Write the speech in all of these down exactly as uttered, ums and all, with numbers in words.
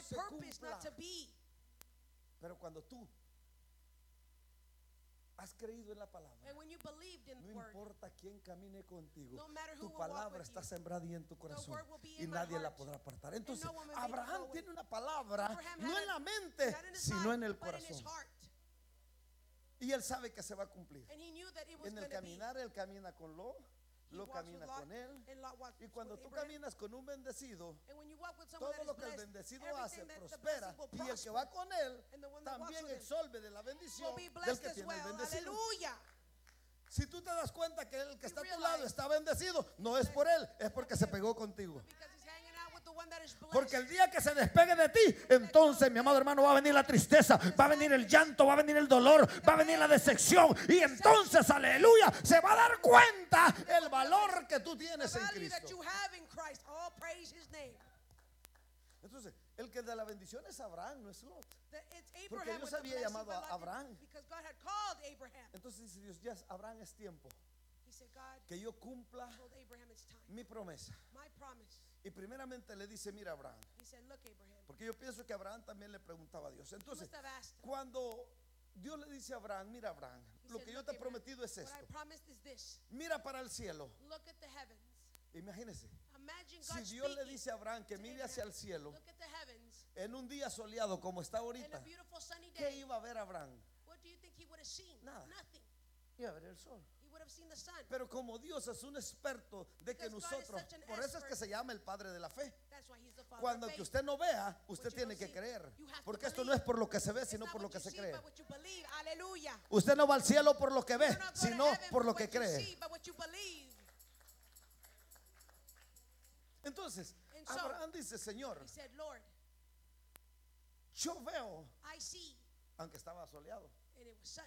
my se purpose cumpla. not to be. Pero cuando tú has creído en la palabra, And when you believed in no the word, importa quién camine contigo, no matter who tu will walk palabra with está you, sembrada y en tu corazón word will be y in my nadie la heart, podrá apartar. Entonces no one will make it Abraham go away. tiene una palabra Abraham no had en la a- mente not in his sino mind, en el but in his corazón, heart. y él sabe que se va a cumplir. And he knew that it was En el going to be. caminar él camina con Lot, He Lot walks camina with Lot, con él, and Lot walks y cuando with tú Abraham. caminas con un bendecido, And when you walk with someone todo that lo is que el blessed, bendecido everything hace that the prospera, blessed will y el que prosper. va con él And the one that walks también with him absorbe de la bendición will be del blessed que as tiene el well. bendecido. Hallelujah. Si tú te das cuenta que el que You está a tu realize lado está bendecido, no es por él, es porque se pegó contigo. Because he's hanging out with the one that is blessed. Porque el día que se despegue de ti, entonces, mi amado hermano, va a venir la tristeza, va a venir el llanto, va a venir el dolor, va a venir la decepción. Y entonces, aleluya, se va a dar cuenta el valor que tú The tienes en value that Cristo. you have in Christ. All praise his name. Entonces, el que de la bendición es Abraham, no es Lot. That it's Porque Abraham Dios with the había blessing, llamado but a Lot didn't, Abraham. because God had called Abraham. Entonces dice Dios, ya Abraham es tiempo He said, God que yo cumpla told Abraham it's time. mi promesa. My promise. Y primeramente le dice, mira Abraham, He said, look, Abraham. porque yo pienso que Abraham también le preguntaba a Dios. He Entonces, must have asked him. cuando Dios le dice a Abraham, mira Abraham, He lo said, que yo "Look, te he Abraham, prometido es what I esto. promised is this. Mira para el cielo. Look at the heavens. Imagínese, Imagine si God Dios le speaking dice a Abraham que to mire hacia el Abraham, cielo look at the heavens en un día soleado como está in a ahorita, beautiful sunny ¿qué day. iba a ver Abraham? What do you think he would have seen? Nada. Nothing. Iba a ver el sol. He would have seen the sun. Pero como Dios es un experto de que Because God is nosotros, such an por eso es que expert. se llama el Padre de la fe. That's why he's the father Cuando of que faith. usted no vea, usted you tiene don't que see, creer. you have to Porque esto no believe. es por lo que se ve, It's sino not por lo what que you se see, cree. but what you believe. Hallelujah. Usted no va al cielo por lo que ve, You don't go to sino heaven por lo what que you cree. see, but what you believe. Entonces, And so, Abraham dice, Señor, He said, Lord, yo veo, I see, aunque estaba soleado, and it was sunny.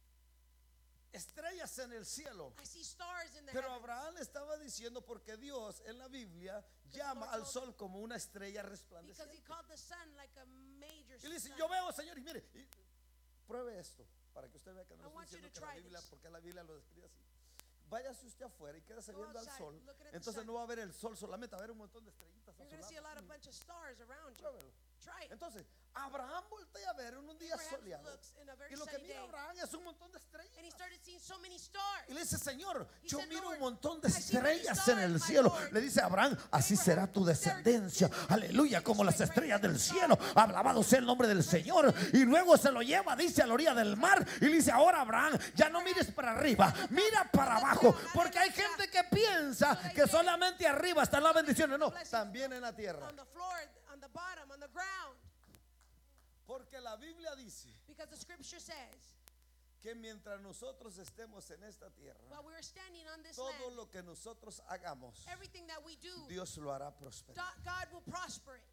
estrellas en el cielo. I see stars in the Pero heavens. Abraham le estaba diciendo porque Dios en la Biblia llama Lord al told sol como una estrella Because he resplandeciente. called the sun like a major Y le dice, sun. yo veo, Señor, y mire, y pruebe esto, para que usted vea que no I estoy want you diciendo to que la try Biblia, this. porque la Biblia lo describe así. Váyase usted afuera y quédese Go viendo al outside, sol. looking at the Entonces sun. no va a ver el sol solamente, va a ver un montón de estrellitas a You're su going to see a lot lado. of bunch of stars around you. Pruébelo. Try it. Entonces, Abraham voltea a ver en un día Abraham soleado. looks in a very Y lo que sunny mira day. Abraham es un montón de estrellas. And he started seeing so many stars. Y le dice, Señor, He yo said, miro Lord, un montón de I see many estrellas en el stars, my cielo. Lord. Le dice a Abraham, así Abraham, será tu their descendencia. descendants Aleluya, will como be las great, estrellas great del as the cielo. stars. Alabado sea el nombre del Señor. Y luego se lo lleva, dice, a la orilla del mar. Y le dice, ahora Abraham, ya no mires para arriba, mira para abajo. Porque hay gente que piensa que solamente arriba está la bendición. No, también en la tierra. On the floor, on the bottom, on the ground. Porque la Biblia dice Because the scripture says, que mientras nosotros estemos en esta tierra, while we're standing on this todo land, lo que nosotros hagamos, everything that we do, Dios lo hará prosperar. Do- God will prosper it.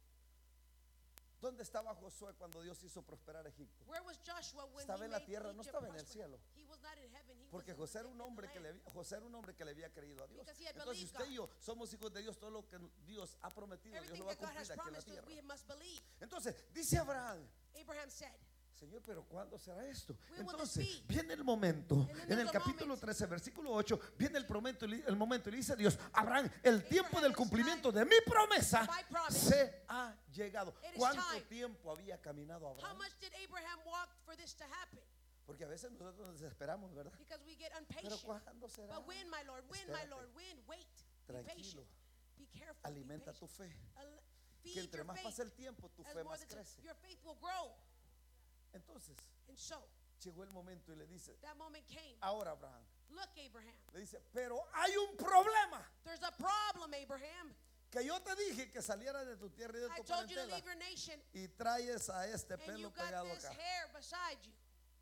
¿Dónde estaba Josué cuando Dios hizo prosperar a Egipto? Where was Joshua when Estaba he en la made tierra, no Egypt estaba en el prosper? cielo. He was not in heaven, he Porque was José era in un the hombre que le land. había, José era un hombre que le había creído a Dios. Because he had Entonces believed usted y God. yo somos hijos de Dios. Todo lo que Dios ha prometido, Dios Everything lo va a that God has cumplir aquí en la promised us, tierra. we must believe. Entonces dice Abraham, Abraham said, Señor, pero ¿cuándo será esto? When will Entonces this be? viene el momento, then en there's el a capítulo moment. trece, versículo ocho, viene el momento, el momento y le dice a Dios, Abraham, el tiempo Abraham, del it's cumplimiento time. de mi promesa My promise. se ha llegado. It is ¿Cuánto time. tiempo había caminado how Abraham? much did Abraham walk for this to happen? Porque a veces nosotros nos desesperamos, ¿verdad? Because we get Pero impatient. ¿cuándo será? But when, my Lord, when, my Espérate. Lord, when, wait, be Tranquilo. patient, be careful, Alimenta be tu patient. fe. Al- Que Feed entre your más faith. pasa el tiempo, tu As fe more más than- crece. your faith will grow. Entonces And so, llegó el momento y le dice, that moment came. ahora Abraham, Look, Abraham, le dice, pero hay un problema. there's a problem, Abraham. Que yo te dije que saliera de tu tierra y de I tu told you to parentela leave your nation, y traes a este and you pelo got pegado this acá. hair beside you.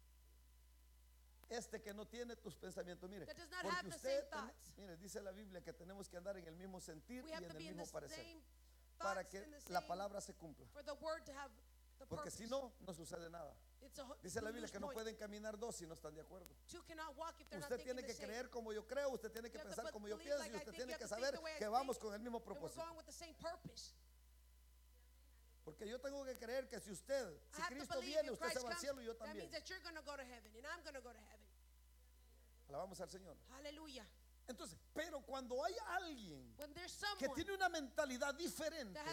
Este que no tiene tus pensamientos, mire, That does not porque have the usted, same thoughts. mire, dice la Biblia que tenemos que andar en el mismo sentir We y have en to el be in mismo the parecer same para thoughts, que in the la same, palabra se cumpla. for the word to have the Porque purpose. si no, no sucede nada. It's a ho- Dice la Biblia lose que no point. pueden caminar dos si no están de acuerdo. Two cannot walk if they're not Usted thinking tiene the que same. creer como yo creo, usted tiene que You have to pensar put- como yo believe pienso like y I usted think, tiene you que have to think saber the way I que think, vamos con el mismo and we're propósito. going with the same purpose. Porque yo tengo que creer que si usted, I si have to Cristo believe viene, if usted se Christ va al comes, cielo y yo that también. means that you're going to go to heaven and I'm going to go to heaven. Alabamos al Señor. Hallelujah. Entonces, pero cuando hay alguien When there's que someone tiene una mentalidad diferente, that